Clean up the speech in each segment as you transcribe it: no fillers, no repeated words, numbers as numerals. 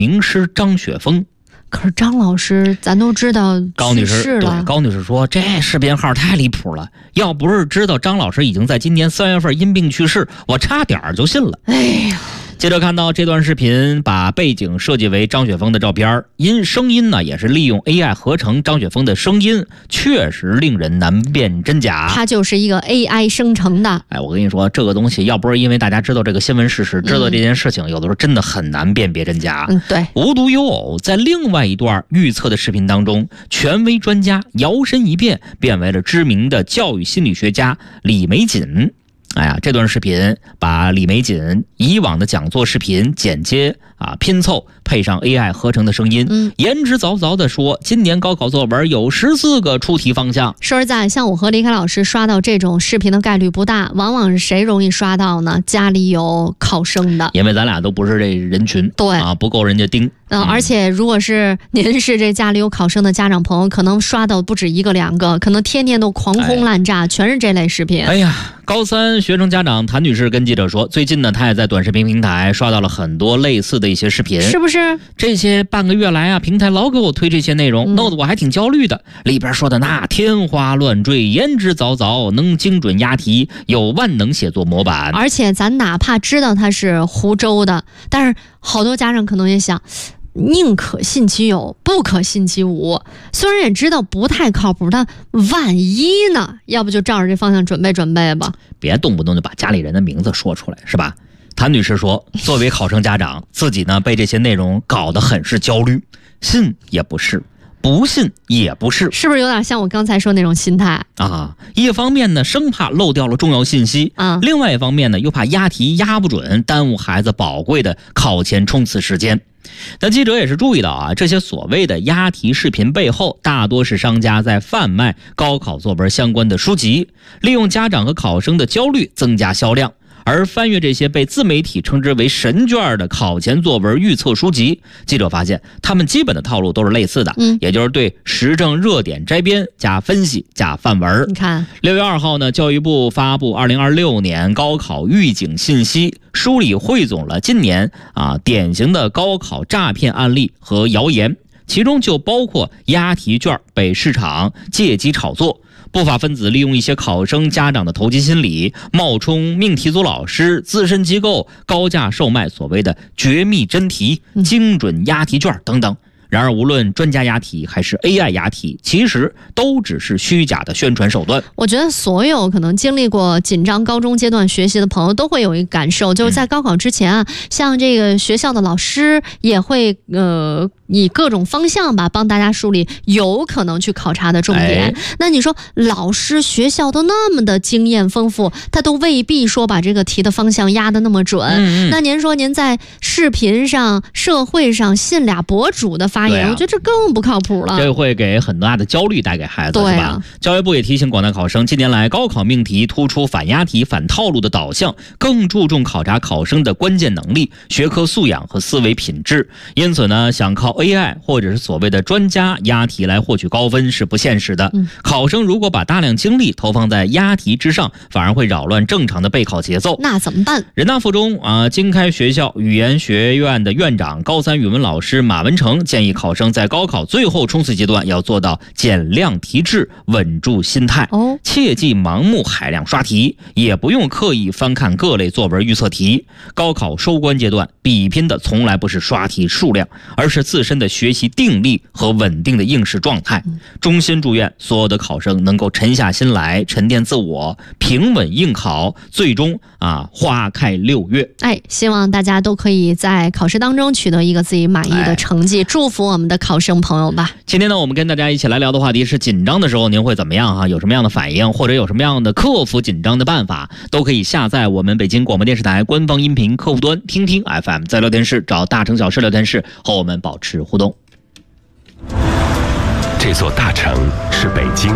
名师张雪峰。 可是张老师咱都知道去世了。 高女士说，这视频号太离谱了，要不是知道张老师已经在今年3月份因病去世，我差点就信了。 哎呀， 接着看到这段视频，把背景设计为张雪峰的照片，因声音呢也是利用 AI 合成张雪峰的声音，确实令人难辨真假。 它就是一个 AI 生成的。 哎，我跟你说，这个东西要不是因为大家知道这个新闻事实，知道这件事情，有的时候真的很难辨别真假。 对。 无独有偶，在另外一段预测的视频当中，权威专家摇身一变，变为了知名的教育心理学家李玫瑾。哎呀，这段视频把李玫瑾以往的讲座视频剪接拼凑，配上 AI 合成的声音，言之凿凿的说，今年高考作文有14个出题方向。 说实在，像我和李凯老师刷到这种视频的概率不大，往往是谁容易刷到呢？家里有考生的， 因为咱俩都不是这人群， 对不够人家盯。 而且如果是您是这家里有考生的家长朋友，可能刷到不止1个2个，可能天天都狂轰滥炸，全是这类视频。 哎呀，高3学生家长谭女士跟记者说，最近呢，她也在短视频平台刷到了很多类似的一些视频， 是不是？ 这些半个月来平台老给我推这些内容，弄得我还挺焦虑的。里边说的那天花乱坠，言之凿凿，能精准押题，有万能写作模板。 而且咱哪怕知道它是湖州的，但是好多家长可能也想，宁可信其有，不可信其无。虽然也知道不太靠谱，但万一呢？要不就照着这方向准备准备吧。 别动不动就把家里人的名字说出来，是吧？谭女士说，作为考生家长，自己呢被这些内容搞得很是焦虑，信也不是，不信也不是， 是不是有点像我刚才说那种心态一方面呢生怕漏掉了重要信息另外一方面呢又怕押题押不准，耽误孩子宝贵的考前冲刺时间。但记者也是注意到这些所谓的押题视频背后，大多是商家在贩卖高考作文相关的书籍，利用家长和考生的焦虑增加销量。而翻阅这些被自媒体称之为神卷的考前作文预测书籍，记者发现他们基本的套路都是类似的，也就是对时政热点摘编加分析加范文。 你看 6月2号呢，教育部发布2026年高考预警信息，书里汇总了今年典型的高考诈骗案例和谣言，其中就包括押题卷被市场借机炒作，不法分子利用一些考生家长的投机心理，冒充命题组老师、自身机构，高价售卖所谓的绝密真题、精准押题卷等等。然而无论专家押题还是 AI 押题，其实都只是虚假的宣传手段。 我觉得所有可能经历过紧张高中阶段学习的朋友都会有一个感受，就是在高考之前像这个学校的老师也会以各种方向吧帮大家梳理有可能去考察的重点。那你说老师学校都那么的经验丰富，他都未必说把这个题的方向压得那么准。那您说您在视频上社会上信俩博主的发言，我觉得这更不靠谱了。 这会给很大的焦虑带给孩子，是吧？教育部也提醒广大考生，近年来高考命题突出反押题、反套路的导向，更注重考察考生的关键能力、学科素养和思维品质。因此呢，想靠 AI 或者是所谓的专家押题来获取高分是不现实的。考生如果把大量精力投放在押题之上，反而会扰乱正常的备考节奏。 那怎么办？ 人大附中经开学校语言学院的院长、高3语文老师马文成建议考生在高考最后冲刺阶段要做到减量题质，稳住心态，切忌盲目海量刷题，也不用刻意翻看各类作文预测题。高考收官阶段比拼的从来不是刷题数量，而是自身的学习定力和稳定的应试状态。衷心祝愿所有的考生能够沉下心来，沉淀自我，平稳应考，最终花开6月。 希望大家都可以在考试当中取得一个自己满意的成绩，祝福我们的考生朋友吧。 今天呢，我们跟大家一起来聊的话题是紧张的时候您会怎么样有什么样的反应，或者有什么样的克服紧张的办法，都可以下载我们北京广播电视台官方音频客户端听听 FM， 在聊天室找大城小事聊天室和我们保持互动。 这座大城是北京，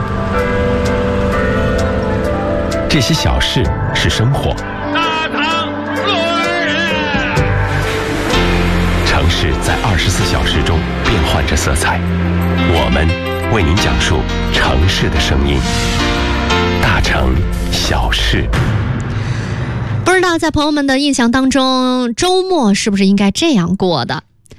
这些小事是生活。 大唐论人， 城市在24小时中变换着色彩，我们为您讲述城市的声音。大城小事。不知道在朋友们的印象当中，周末是不是应该这样过的？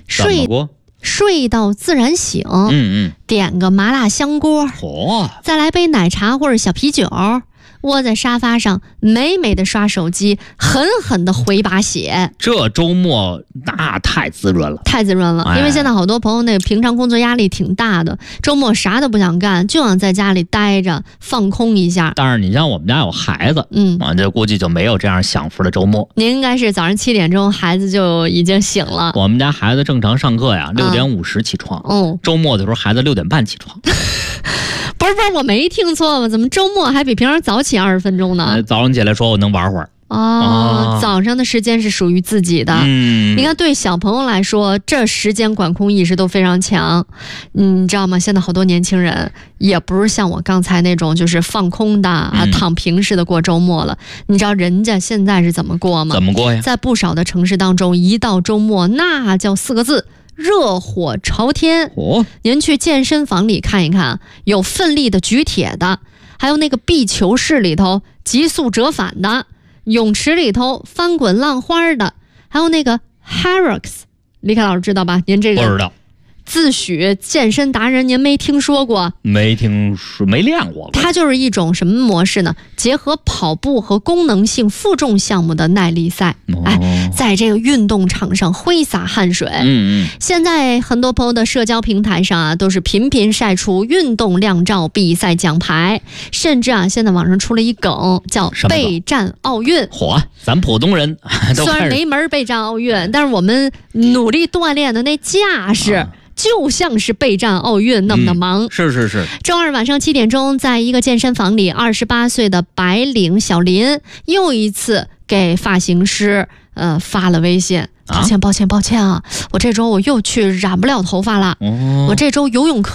睡到自然醒，点个麻辣香锅，再来杯奶茶或者小啤酒，窝在沙发上美美的刷手机，狠狠的回把血。 这周末那太滋润了， 太滋润了。因为现在好多朋友那个平常工作压力挺大的，周末啥都不想干，就想在家里待着放空一下。 但是你像我们家有孩子，这估计就没有这样享福的周末。 您应该是早上7点钟孩子就已经醒了。 我们家孩子正常上课呀，6点50起床。周末的时候孩子6点半起床。 不是，我没听错吧？怎么周末还比平常早起20分钟呢？ 早上起来说我能玩会儿。 早上的时间是属于自己的。你看，对小朋友来说，这时间管控意识都非常强。你知道吗？现在好多年轻人也不是像我刚才那种就是放空的躺平式的过周末了。你知道人家现在是怎么过吗？ 怎么过呀？ 在不少的城市当中，一到周末那叫4个字：热火朝天。您去健身房里看一看，有奋力的举铁的，还有那个壁球室里头急速折返的，泳池里头翻滚浪花的，还有那个 Hyrox， 李凯老师知道吧？您这个不知道， 自诩健身达人，您没听说过？ 没听说，没练过。 它就是一种什么模式呢？结合跑步和功能性负重项目的耐力赛。在这个运动场上挥洒汗水。现在很多朋友的社交平台上都是频频晒出运动靓照、比赛奖牌，甚至现在网上出了一梗叫备战奥运。 咱普通人虽然没门备战奥运，但是我们努力锻炼的那架势。就像是备战奥运那么的忙。 是。 周二晚上7点钟，在一个健身房里，28岁的白领小林又一次给发型师发了微信，抱歉啊，我这周我又去染不了头发了，我这周游泳课